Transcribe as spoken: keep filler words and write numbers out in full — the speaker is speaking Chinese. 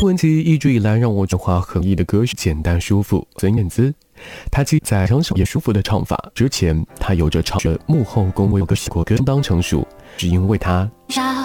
文琪一直以来让我觉得很意的歌是简单舒服。孙燕姿，她既在成熟也舒服的唱法，之前她有着唱着幕后功，我有个写过歌相当成熟，只因为她。